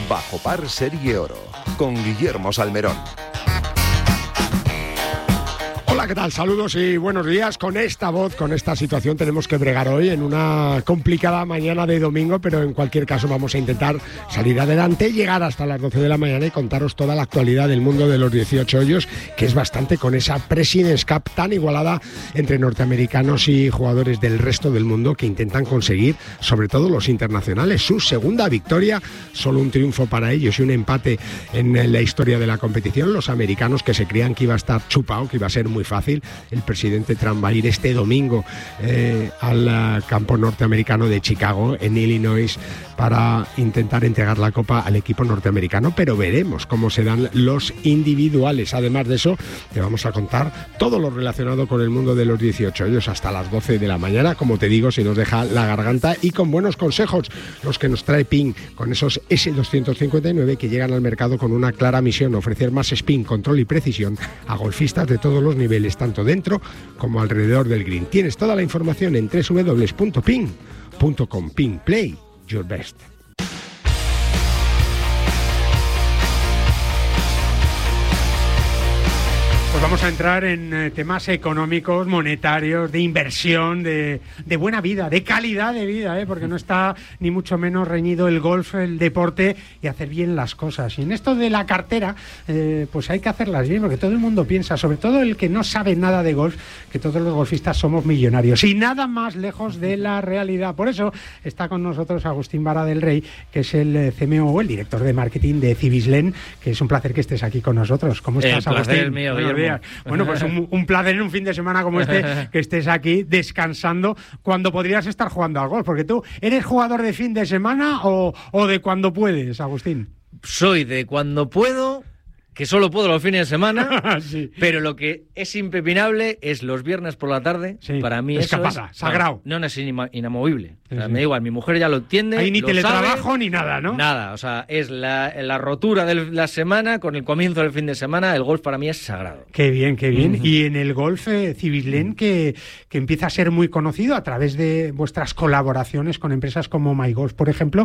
Bajo Par Serie Oro, con Guillermo Salmerón. Hola, ¿qué tal? Saludos y buenos días. Con esta voz, con esta situación tenemos que bregar hoy en una complicada mañana de domingo, pero en cualquier caso vamos a intentar salir adelante, llegar hasta las 12 de la mañana y contaros toda la actualidad del mundo de los 18 hoyos, que es bastante, con esa President's Cup tan igualada entre norteamericanos y jugadores del resto del mundo que intentan conseguir, sobre todo los internacionales, su segunda victoria. Solo un triunfo para ellos y un empate en la historia de la competición. Los americanos, que se creían que iba a estar chupado, que iba a ser muy fácil. El presidente Trump va a ir este domingo al campo norteamericano de Chicago, en Illinois, para intentar entregar la copa al equipo norteamericano, pero veremos cómo se dan los individuales. Además de eso, te vamos a contar todo lo relacionado con el mundo de los 18 hoyos hasta las 12 de la mañana, como te digo, si nos deja la garganta, y con buenos consejos, los que nos trae Ping, con esos S259 que llegan al mercado con una clara misión: ofrecer más spin, control y precisión a golfistas de todos los niveles, tanto dentro como alrededor del green. Tienes toda la información en www.ping.com. Ping, play your best. Pues vamos a entrar en temas económicos, monetarios, de inversión, de buena vida, de calidad de vida, porque no está ni mucho menos reñido el golf, el deporte y hacer bien las cosas. Y en esto de la cartera, pues hay que hacerlas bien, porque todo el mundo piensa, sobre todo el que no sabe nada de golf, que todos los golfistas somos millonarios, y nada más lejos de la realidad. Por eso está con nosotros Agustín Vara del Rey, que es el CMO o el director de marketing de Cibislen, que es un placer que estés aquí con nosotros. ¿Cómo estás, Agustín? El placer es mío, Guillermo. Bueno, pues un placer en un fin de semana como este, que estés aquí descansando cuando podrías estar jugando al golf, porque tú eres jugador de fin de semana o de cuando puedes, Agustín. Soy de cuando puedo, que solo puedo los fines de semana, sí. Pero lo que es impepinable es los viernes por la tarde. Sí. Para mí escapada, eso es sagrado. No es inamovible. Sí, o sea, sí. me da igual, mi mujer ya lo entiende. Ahí ni lo teletrabajo sabe, ni nada, ¿no? Nada, o sea, es la rotura de la semana con el comienzo del fin de semana. El golf para mí es sagrado. Qué bien, qué bien. Y en el golf, Cibislen, que empieza a ser muy conocido a través de vuestras colaboraciones con empresas como MyGolf, por ejemplo,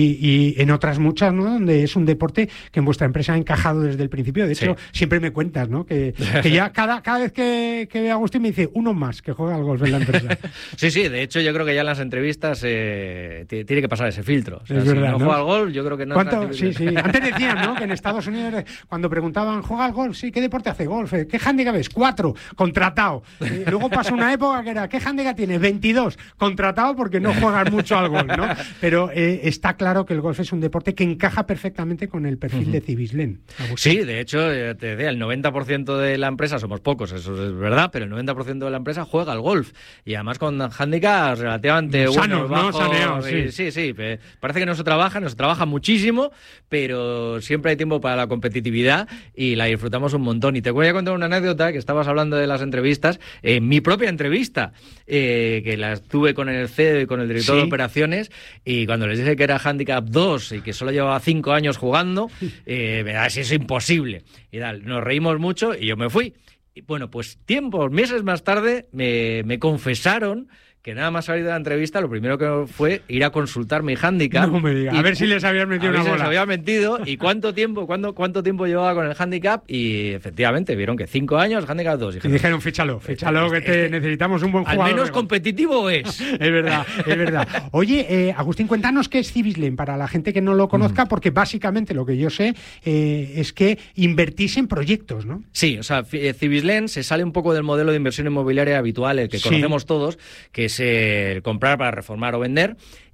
y en otras muchas, ¿no? Donde es un deporte que en vuestra empresa ha encajado desde el principio. De hecho, siempre me cuentas, ¿no? Que ya cada vez que ve a Agustín me dice uno más que juega al golf en la empresa. Sí, de hecho yo creo que ya en las entrevistas tiene que pasar ese filtro. O sea, es si verdad, no juega al golf, yo creo que no. Sí. Antes decían, ¿no? Que en Estados Unidos, cuando preguntaban, ¿juega al golf? Sí, ¿qué deporte hace golf? ¿Qué handicap es? 4, contratado. Luego pasó una época que era, ¿qué handicap tiene? 22, contratado, porque no juegan mucho al golf, ¿no? Pero está claro que el golf es un deporte que encaja perfectamente con el perfil de Cibislen. Sí, de hecho, te decía, el 90% de la empresa, somos pocos, eso es verdad, pero el 90% de la empresa juega al golf, y además con handicaps relativamente sanos, buenos, bajos. Saneados, sí. Parece que no se trabaja muchísimo, pero siempre hay tiempo para la competitividad y la disfrutamos un montón. Y te voy a contar una anécdota, que estabas hablando de las entrevistas, mi propia entrevista, que la tuve con el CEO y con el director de operaciones, y cuando les dije que era handicap 2 y que solo llevaba 5 años jugando, me da, si es imposible. Y tal, nos reímos mucho y yo me fui. Y bueno, pues meses más tarde me confesaron que nada más salir de la entrevista, lo primero que fue ir a consultar mi handicap. No me digas. A ver si les habías metido una bola. Les había metido y cuánto tiempo llevaba con el handicap, y efectivamente vieron que 5 años, handicap 2. Y dijeron, fíchalo, que necesitamos un buen jugador. Al menos competitivo es. Es verdad. Oye, Agustín, cuéntanos qué es Cibislen para la gente que no lo conozca, porque básicamente lo que yo sé es que invertís en proyectos, ¿no? Sí, o sea, Cibislen se sale un poco del modelo de inversión inmobiliaria habitual, el que conocemos todos, que es comprar para reformar o vender.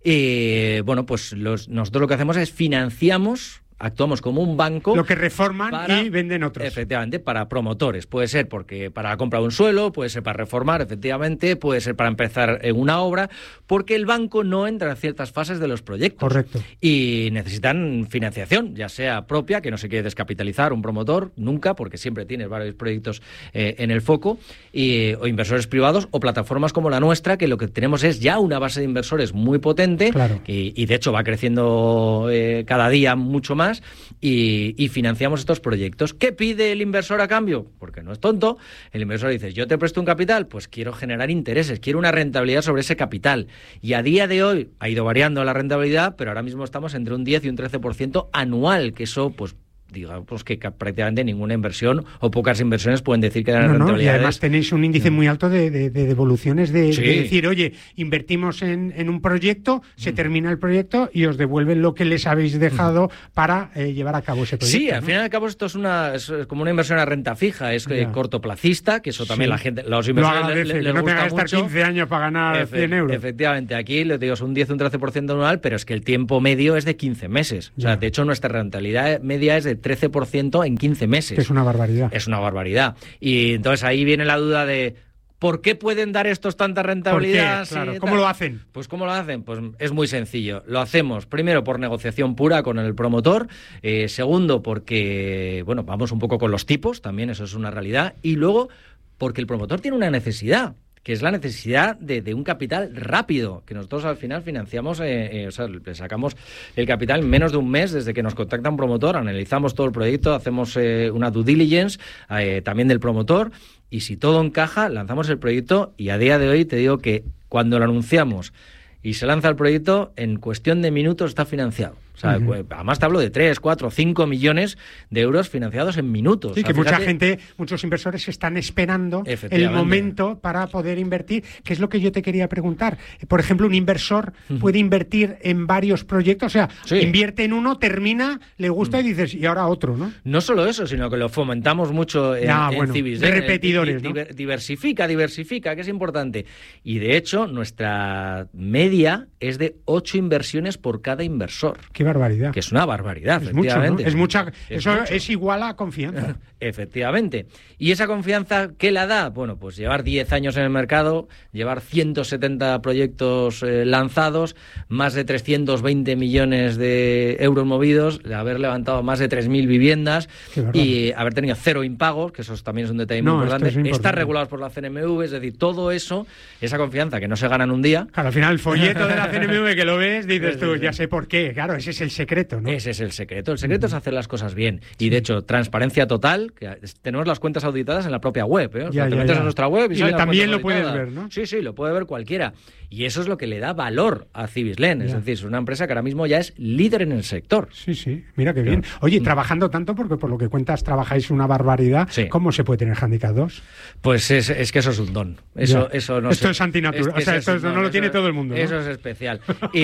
Y bueno, pues nosotros lo que hacemos es actuamos como un banco. Lo que reforman y venden otros. Efectivamente, para promotores. Puede ser porque para la compra de un suelo, puede ser para reformar, efectivamente, puede ser para empezar en una obra, porque el banco no entra en ciertas fases de los proyectos. Correcto. Y necesitan financiación, ya sea propia, que no se quiere descapitalizar un promotor, nunca, porque siempre tienes varios proyectos en el foco, o inversores privados, o plataformas como la nuestra, que lo que tenemos es ya una base de inversores muy potente, claro. y de hecho va creciendo cada día mucho más. demás, y financiamos estos proyectos. ¿Qué pide el inversor a cambio? Porque no es tonto. El inversor dice, yo te presto un capital, pues quiero generar intereses, quiero una rentabilidad sobre ese capital. Y a día de hoy ha ido variando la rentabilidad, pero ahora mismo estamos entre un 10 y un 13% anual, que eso, pues, digamos que prácticamente ninguna inversión o pocas inversiones pueden decir que dan rentabilidades. Y además tenéis un índice muy alto de devoluciones de decir, oye, invertimos en un proyecto, se termina el proyecto y os devuelven lo que les habéis dejado para llevar a cabo ese proyecto. Sí, al fin y al cabo esto es como una inversión a renta fija, es cortoplacista, que eso también la gente, los inversores les no gusta tenga que estar mucho. 15 años para ganar 100 euros. Efectivamente, aquí les digo, es un 10 o un 13% anual, pero es que el tiempo medio es de 15 meses. O sea, de hecho, nuestra rentabilidad media es de 13% en 15 meses. Que es una barbaridad. Es una barbaridad. Y entonces ahí viene la duda de ¿por qué pueden dar estos tanta rentabilidad? Claro. ¿Cómo lo hacen? Pues ¿cómo lo hacen? Pues es muy sencillo. Lo hacemos primero por negociación pura con el promotor, segundo porque, bueno, vamos un poco con los tipos, también eso es una realidad, y luego porque el promotor tiene una necesidad, que es la necesidad de un capital rápido, que nosotros al final financiamos, o sea, le sacamos el capital en menos de un mes desde que nos contacta un promotor, analizamos todo el proyecto, hacemos una due diligence también del promotor, y si todo encaja, lanzamos el proyecto, y a día de hoy te digo que cuando lo anunciamos y se lanza el proyecto, en cuestión de minutos está financiado. O sea, además te hablo de 3, 4, 5 millones de euros financiados en minutos. Sí, o sea, que mucha gente, muchos inversores están esperando el momento para poder invertir, que es lo que yo te quería preguntar. Por ejemplo, un inversor puede invertir en varios proyectos, o sea, invierte en uno, termina, le gusta y dices, y ahora otro, ¿no? No solo eso, sino que lo fomentamos mucho en Cibis. De repetidores, ¿no? Diversifica, que es importante. Y de hecho, nuestra media es de 8 inversiones por cada inversor. Qué barbaridad. Que es una barbaridad, es efectivamente. Mucho, ¿no? Eso mucho. Es igual a confianza. Efectivamente. ¿Y esa confianza qué la da? Bueno, pues llevar 10 años en el mercado, llevar 170 proyectos lanzados, más de 320 millones de euros movidos, haber levantado más de 3.000 viviendas y haber tenido 0 impagos, que eso también es un detalle muy importante. Estar regulados por la CNMV, es decir, todo eso, esa confianza que no se gana en un día. Claro, al final el folleto de la CNMV que lo ves, dices tú, ya sé por qué. Claro, ese es el secreto, ¿no? Ese es el secreto. El secreto es hacer las cosas bien. Y de hecho, transparencia total, que tenemos las cuentas auditadas en la propia web, ¿eh? O sea, te metes en nuestra web y también lo puedes ver, ¿no? Sí, lo puede ver cualquiera. Y eso es lo que le da valor a Cibislen. Es decir, es una empresa que ahora mismo ya es líder en el sector. Sí, mira qué bien. Oye, trabajando tanto, porque por lo que cuentas trabajáis una barbaridad, ¿cómo se puede tener Handicap 2? Pues es que eso es un don. Eso no esto es antinatural, o sea, esto no lo tiene todo el mundo, ¿no? Eso es especial.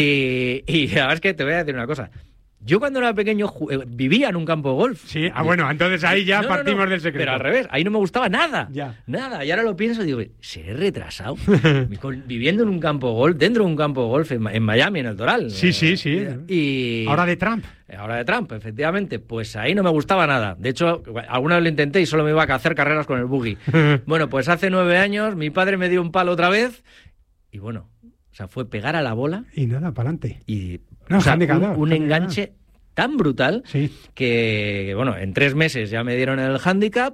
Y la verdad es que te voy a decir una cosa. Yo cuando era pequeño vivía en un campo de golf. Sí, bueno, entonces ahí ya partimos del secreto. Pero al revés, ahí no me gustaba nada. Nada, y ahora lo pienso y digo, seré retrasado. Viviendo en un campo de golf, dentro de un campo de golf en Miami, en el Doral. Sí. Y ahora de Trump. Ahora de Trump, efectivamente. Pues ahí no me gustaba nada. De hecho, alguna vez lo intenté y solo me iba a hacer carreras con el buggy. Bueno, pues hace 9 años mi padre me dio un palo otra vez y bueno, o sea, fue pegar a la bola. Y nada, para adelante. Y un enganche tan brutal que, bueno, en 3 meses ya me dieron el handicap.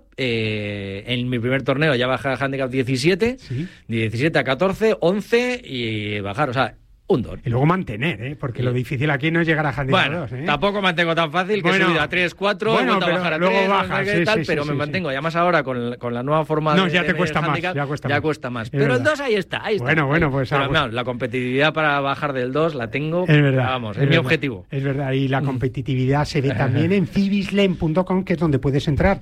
En mi primer torneo ya bajé al handicap 17, de 17 a 14, 11 y bajar, o sea, un don. Y luego mantener, porque lo difícil aquí no es llegar a handicap 2. Tampoco mantengo tan fácil que he subido a 3, 4, vuelto a bajar a 3, luego bajas, pero me mantengo. Y además ahora con la nueva forma ya te cuesta más, ya cuesta más. Pero el 2 ahí está. Bueno, pues pero la competitividad para bajar del 2 la tengo, es verdad, vamos, es mi objetivo. Es verdad, y la competitividad se ve también en cibislen.com, que es donde puedes entrar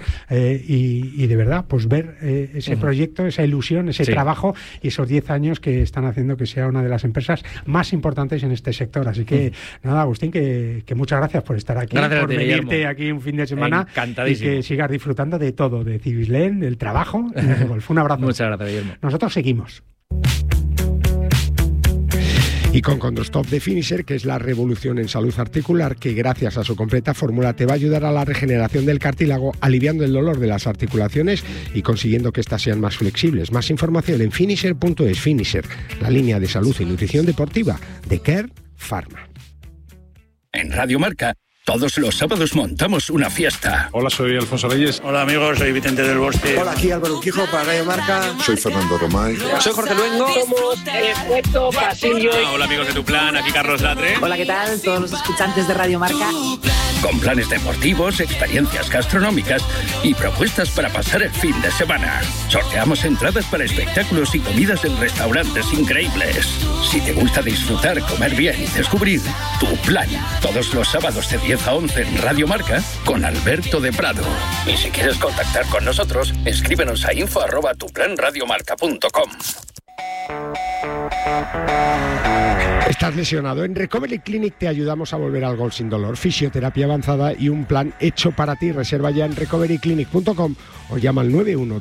y de verdad, pues ver ese proyecto, esa ilusión, ese trabajo y esos 10 años que están haciendo que sea una de las empresas más importantes en este sector. Así que nada, Agustín, que muchas gracias por estar aquí, por venirte aquí un fin de semana y que sigas disfrutando de todo, de Cibislen, del trabajo y del golf. Un abrazo. Muchas gracias, Guillermo. Nosotros seguimos. Y con Condostop de Finisher, que es la revolución en salud articular, que gracias a su completa fórmula te va a ayudar a la regeneración del cartílago, aliviando el dolor de las articulaciones y consiguiendo que éstas sean más flexibles. Más información en finisher.es. Finisher, la línea de salud y nutrición deportiva de Care Pharma. En Radio Marca, Todos los sábados montamos una fiesta. Hola, soy Alfonso Reyes. Hola amigos, soy Vicente del Bosque. Hola, aquí Álvaro Urquijo para Radio Marca. Soy Fernando Romay. Soy Jorge Luengo. Somos el Efecto Pasillo. Hola amigos de Tu Plan, aquí Carlos Latre. Hola, ¿qué tal? Todos los escuchantes de Radio Marca. Con planes deportivos, experiencias gastronómicas y propuestas para pasar el fin de semana. Sorteamos entradas para espectáculos y comidas en restaurantes increíbles. Si te gusta disfrutar, comer bien y descubrir, Tu Plan. Todos los sábados de 10 a 11 en Radio Marca con Alberto de Prado. Y si quieres contactar con nosotros, escríbenos a info@tuplanradiomarca.com. ¿Estás lesionado? En Recovery Clinic te ayudamos a volver al golf sin dolor. Fisioterapia avanzada y un plan hecho para ti. Reserva ya en recoveryclinic.com o llama al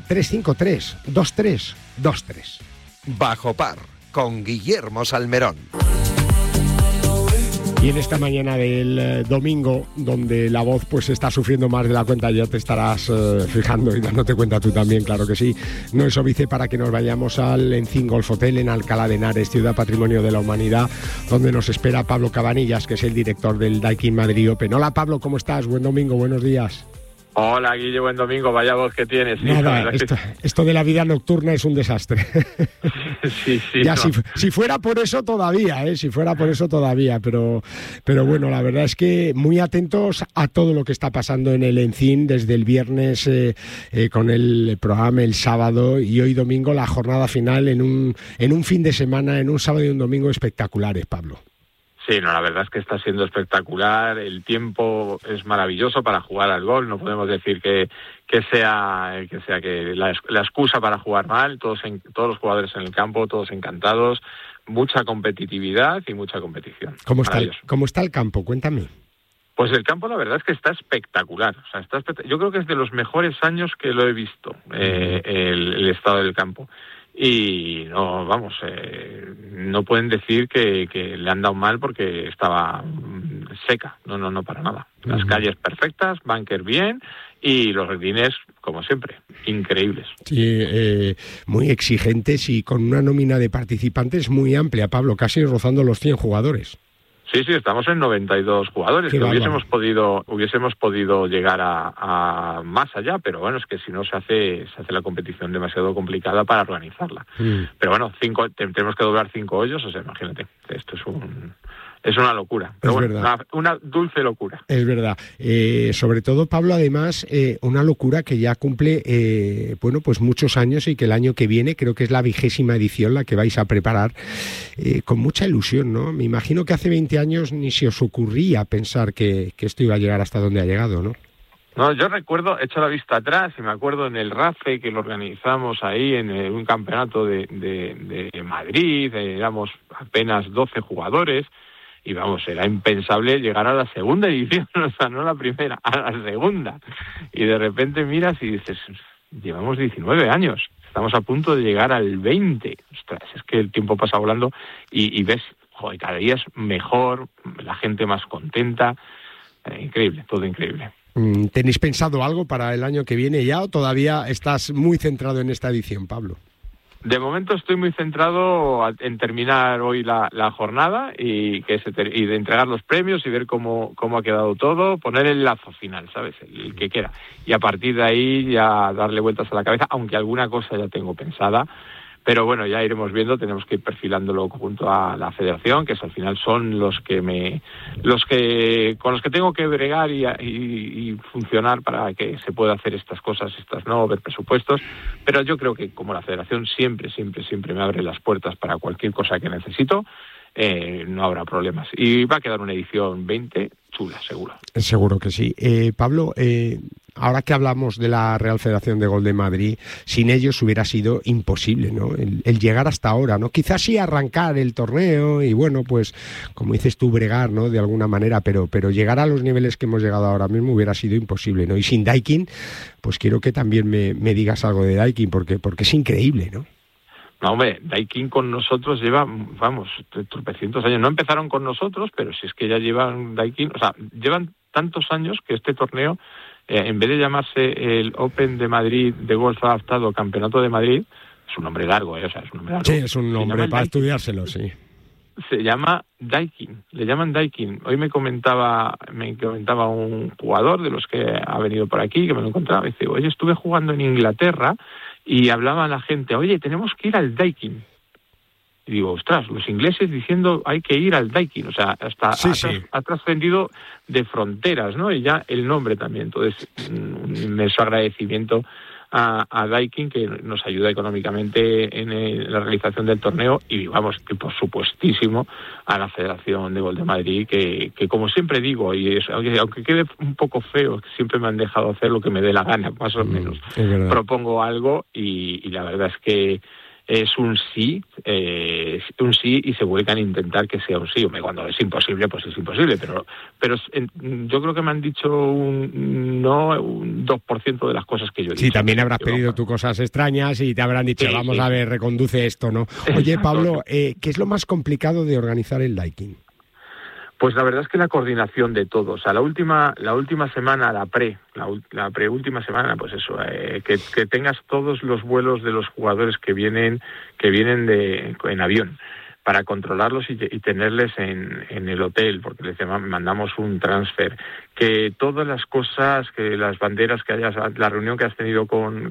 91-353-2323. Bajo Par, con Guillermo Salmerón. Y en esta mañana del domingo, donde la voz pues está sufriendo más de la cuenta, ya te estarás fijando y dándote cuenta tú también, claro que sí. No es óbice para que nos vayamos al Encín Golf Hotel en Alcalá de Henares, Ciudad Patrimonio de la Humanidad, donde nos espera Pablo Cabanillas, que es el director del Daikin Madrid Open. Hola Pablo, ¿cómo estás? Buen domingo, buenos días. Hola Guille, buen domingo, vaya voz que tienes. Sí, nada, esto de la vida nocturna es un desastre. Sí, ya, no. si fuera por eso todavía, pero bueno, la verdad es que muy atentos a todo lo que está pasando en el Encín desde el viernes con el programa el sábado y hoy domingo la jornada final en un fin de semana, en un sábado y un domingo espectaculares, Pablo. Sí, no, la verdad es que está siendo espectacular, el tiempo es maravilloso para jugar al golf, no podemos decir que sea la excusa para jugar mal, todos los jugadores en el campo, todos encantados, mucha competitividad y mucha competición. ¿Cómo está el campo? Cuéntame. Pues el campo la verdad es que está espectacular, o sea, yo creo que es de los mejores años que lo he visto, el estado del campo. Y no, vamos, no pueden decir que le han dado mal porque estaba seca, no para nada. Las calles perfectas, bunker bien y los greens, como siempre, increíbles. Sí, muy exigentes y con una nómina de participantes muy amplia, Pablo, casi rozando los 100 jugadores. Sí, estamos en 92 jugadores, que hubiésemos podido llegar a más allá, pero bueno, es que si no se hace la competición demasiado complicada para organizarla. Pero bueno, tenemos que doblar 5 hoyos, o sea, imagínate, esto es una locura, pero bueno, una dulce locura. Es verdad. Sobre todo, Pablo, además, una locura que ya cumple, pues muchos años y que el año que viene creo que es la 20ª edición la que vais a preparar con mucha ilusión, ¿no? Me imagino que hace 20 años ni se os ocurría pensar que esto iba a llegar hasta donde ha llegado, ¿no? No, yo recuerdo, he hecho la vista atrás y me acuerdo en el RAFE que lo organizamos ahí en un campeonato de Madrid, éramos apenas 12 jugadores. Y vamos, era impensable llegar a la segunda edición, o sea, no la primera, a la segunda. Y de repente miras y dices, llevamos 19 años, estamos a punto de llegar al 20. Ostras, es que el tiempo pasa volando y ves, joder, cada día es mejor, la gente más contenta. Increíble, todo increíble. ¿Tenéis pensado algo para el año que viene ya o todavía estás muy centrado en esta edición, Pablo? De momento estoy muy centrado en terminar hoy la jornada y de entregar los premios y ver cómo ha quedado todo, poner el lazo final, ¿sabes? El que quiera. Y a partir de ahí ya darle vueltas a la cabeza, aunque alguna cosa ya tengo pensada. Pero bueno, ya iremos viendo, tenemos que ir perfilándolo junto a la federación, que al final son con los que tengo que bregar y funcionar para que se pueda hacer estas cosas, estas no, ver presupuestos. Pero yo creo que como la federación siempre me abre las puertas para cualquier cosa que necesito, no habrá problemas. Y va a quedar una edición 20 chula, seguro. Seguro que sí. Pablo, ahora que hablamos de la Real Federación de Golf de Madrid, sin ellos hubiera sido imposible, ¿no? El llegar hasta ahora, ¿no? Quizás sí arrancar el torneo y bueno, pues como dices tú, bregar, ¿no? De alguna manera, pero llegar a los niveles que hemos llegado ahora mismo hubiera sido imposible, ¿no? Y sin Daikin, pues quiero que también me digas algo de Daikin, porque es increíble, ¿no? No, hombre, Daikin con nosotros lleva, tropecientos años. No empezaron con nosotros, pero si es que ya llevan Daikin, o sea, llevan tantos años que este torneo, en vez de llamarse el Open de Madrid de golf adaptado Campeonato de Madrid, es un nombre largo, o sea, es un nombre largo. Sí, es un nombre para estudiárselo, sí. se llama Daikin, le llaman Daikin. Hoy me comentaba un jugador de los que ha venido por aquí, que me lo encontraba, y dice, oye, estuve jugando en Inglaterra y hablaba la gente, oye, tenemos que ir al Daikin. Y digo, ostras, los ingleses diciendo hay que ir al Daikin, o sea, hasta ha trascendido de fronteras, ¿no? Y ya el nombre también. Entonces, un inmenso agradecimiento a Daikin, que nos ayuda económicamente en la realización del torneo, y vamos, que por supuestísimo a la Federación de Golf de Madrid, que como siempre digo, y aunque quede un poco feo, siempre me han dejado hacer lo que me dé la gana, más o menos. Propongo algo y la verdad es que es un sí y se vuelcan a intentar que sea un sí. Cuando es imposible, pues es imposible, pero yo creo que me han dicho un 2% de las cosas que yo he dicho. Sí, también habrás pedido tú cosas extrañas y te habrán dicho, vamos a ver, reconduce esto, ¿no? Oye, Pablo, ¿qué es lo más complicado de organizar el Daikin? Pues la verdad es que la coordinación de todo. O sea, la última semana, la última semana, pues eso, que tengas todos los vuelos de los jugadores que vienen en avión, para controlarlos y tenerles en el hotel, porque les mandamos un transfer, que todas las cosas, que las banderas que hayas, la reunión que has tenido con